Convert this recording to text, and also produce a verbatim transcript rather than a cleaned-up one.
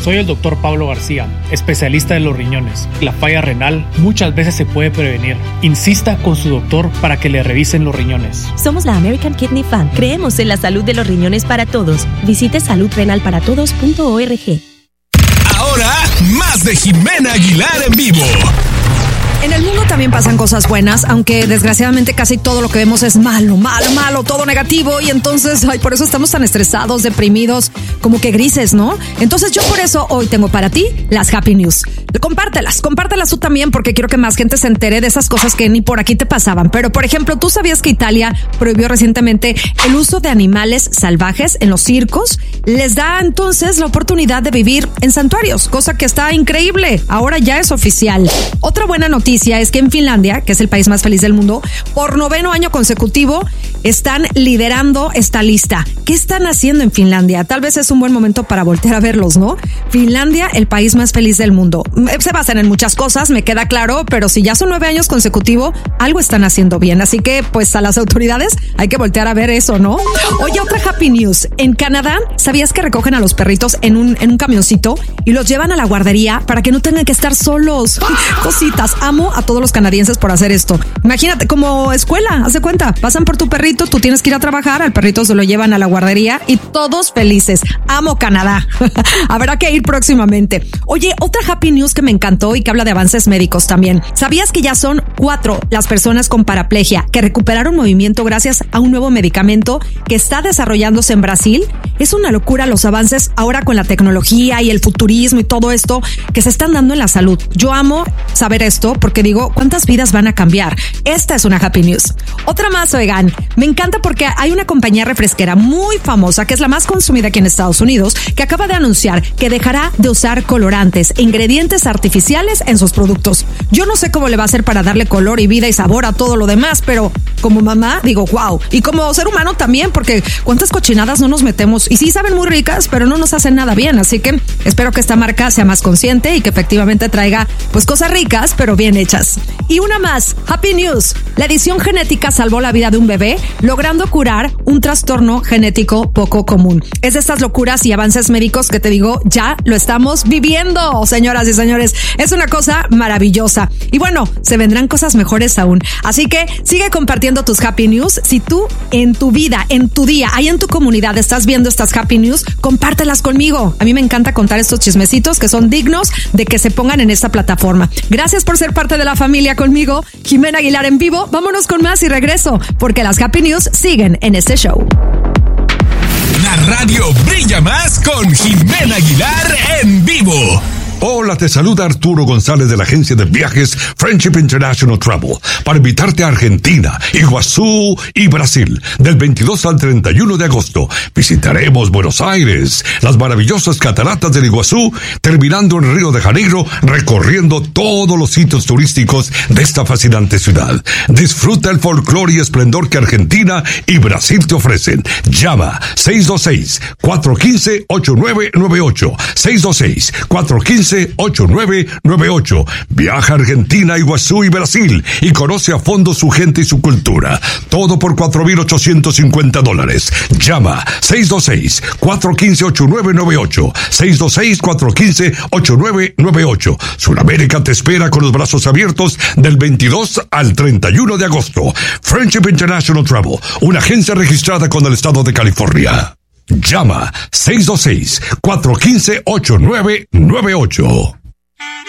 Soy el doctor Pablo García, especialista en los riñones. La falla renal muchas veces se puede prevenir. Insista con su doctor para que le revisen los riñones. Somos la American Kidney Fund. Creemos en la salud de los riñones para todos. Visite salud renal para todos punto org. Ahora, más de Jimena Aguilar en vivo. En el mundo también pasan cosas buenas, aunque desgraciadamente casi todo lo que vemos es malo, malo, malo, todo negativo, y entonces, ay, por eso estamos tan estresados, deprimidos, como que grises, ¿no? Entonces yo por eso hoy tengo para ti las Happy News. Compártelas, compártelas tú también, porque quiero que más gente se entere de esas cosas que ni por aquí te pasaban. Pero, por ejemplo, ¿tú sabías que Italia prohibió recientemente el uso de animales salvajes en los circos? Les da entonces la oportunidad de vivir en santuarios, cosa que está increíble. Ahora ya es oficial. Otra buena noticia es que en Finlandia, que es el país más feliz del mundo, por noveno año consecutivo están liderando esta lista. ¿Qué están haciendo en Finlandia? Tal vez es un buen momento para voltear a verlos, ¿no? Finlandia, el país más feliz del mundo. Se basan en muchas cosas, me queda claro, pero si ya son nueve años consecutivos, algo están haciendo bien. Así que, pues, a las autoridades hay que voltear a ver eso, ¿no? Oye, otra Happy News. En Canadá, ¿sabías que recogen a los perritos en un, en un camioncito y los llevan a la guardería para que no tengan que estar solos? Cositas. Amo a todos los canadienses por hacer esto. Imagínate, como escuela, haz de cuenta, pasan por tu perrito, tú tienes que ir a trabajar, al perrito se lo llevan a la guardería y todos felices. Amo Canadá. Habrá que ir próximamente. Oye, otra Happy News que me encantó y que habla de avances médicos también. ¿Sabías que ya son cuatro las personas con paraplegia que recuperaron movimiento gracias a un nuevo medicamento que está desarrollándose en Brasil? Es una locura los avances ahora con la tecnología y el futurismo y todo esto que se están dando en la salud. Yo amo saber esto porque digo, ¿cuántas vidas van a cambiar? Esta es una Happy News. Otra más, oigan, me encanta porque hay una compañía refresquera muy famosa que es la más consumida aquí en Estados Unidos que acaba de anunciar que dejará de usar colorantes e ingredientes artificiales en sus productos. Yo no sé cómo le va a hacer para darle color y vida y sabor a todo lo demás, pero como mamá digo, wow. Y como ser humano también, porque cuántas cochinadas no nos metemos y sí saben muy ricas, pero no nos hacen nada bien. Así que espero que esta marca sea más consciente y que efectivamente traiga pues cosas ricas, pero bien hechas. Y una más, Happy News. La edición genética salvó la vida de un bebé, logrando curar un trastorno genético poco común. Es de estas locuras y avances médicos que te digo, ya lo estamos viviendo, señoras y señores. Es una cosa maravillosa. Y bueno, se vendrán cosas mejores aún. Así que sigue compartiendo tus Happy News. Si tú en tu vida, en tu día, ahí en tu comunidad estás viendo estas Happy News, compártelas conmigo. A mí me encanta contar estos chismecitos que son dignos de que se pongan en esta plataforma. Gracias por ser parte de la familia conmigo. Jimena Aguilar en vivo. Vámonos con más y regreso, porque las Happy News siguen en este show. La radio brilla más con Jimena Aguilar en vivo. Hola, te saluda Arturo González de la agencia de viajes Friendship International Travel para invitarte a Argentina, Iguazú y Brasil. Del veintidós al treinta y uno de agosto visitaremos Buenos Aires, las maravillosas cataratas del Iguazú, terminando en Río de Janeiro, recorriendo todos los sitios turísticos de esta fascinante ciudad. Disfruta el folclore y esplendor que Argentina y Brasil te ofrecen. Llama seis dos seis, cuatro uno cinco, ocho nueve nueve ocho, seis dos seis, cuatro uno cinco, ocho nueve nueve ocho. Viaja a Argentina, Iguazú y Brasil y conoce a fondo su gente y su cultura. Todo por cuatro mil ochocientos cincuenta dólares. Llama seis dos seis, cuatro uno cinco, ocho nueve nueve ocho, seis dos seis, cuatro uno cinco, ocho nueve nueve ocho. Sudamérica te espera con los brazos abiertos del veintidós al treinta y uno de agosto. Friendship International Travel, una agencia registrada con el estado de California. Llama seis dos seis, cuatro uno cinco, ocho nueve nueve ocho.